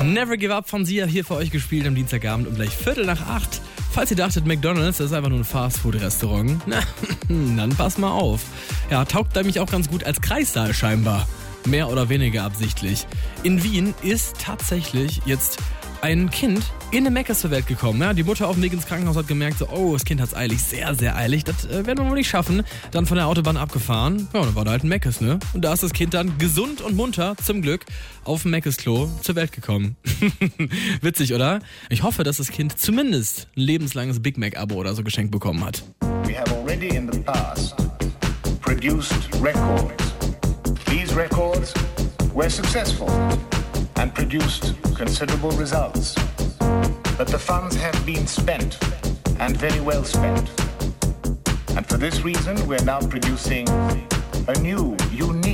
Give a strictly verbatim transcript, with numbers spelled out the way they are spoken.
Never Give Up von Sia hier für euch gespielt am Dienstagabend um gleich Viertel nach acht. Falls ihr dachtet, McDonald's das ist einfach nur ein Fastfood-Restaurant, na, dann pass mal auf. Ja, taugt nämlich auch ganz gut als Kreissaal scheinbar. Mehr oder weniger absichtlich. In Wien ist tatsächlich jetzt ein Kind in eine Mc's zur Welt gekommen. Ja, die Mutter auf dem Weg ins Krankenhaus hat gemerkt, so, oh, das Kind hat's eilig, sehr, sehr eilig. Das äh, werden wir wohl nicht schaffen. Dann von der Autobahn abgefahren. Ja, dann war da halt ein Mc's, ne? Und da ist das Kind dann gesund und munter, zum Glück, auf dem Mc's-Klo zur Welt gekommen. Witzig, oder? Ich hoffe, dass das Kind zumindest ein lebenslanges Big Mac-Abo oder so geschenkt bekommen hat. We have already in the past produced records. These records were successful and produced considerable results. But the funds have been spent, and very well spent. And for this reason, we're now producing a new, unique